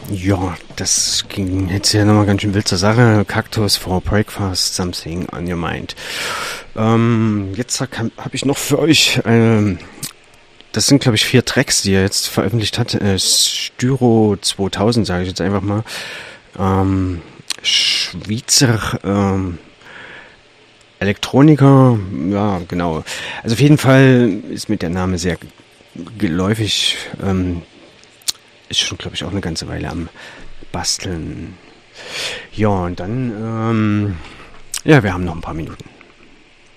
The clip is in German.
Ja, das ging jetzt ja nochmal ganz schön wild zur Sache. Cactus for Breakfast, Something on Your Mind. Jetzt hab ich noch für euch, das sind glaube ich 4 Tracks, die er jetzt veröffentlicht hat. Styro 2000, sage ich jetzt einfach mal. Schweizer Elektroniker, ja genau. Also auf jeden Fall ist mir der Name sehr geläufig. Ist schon, glaube ich, auch eine ganze Weile am Basteln. Ja, und dann, ja, wir haben noch ein paar Minuten.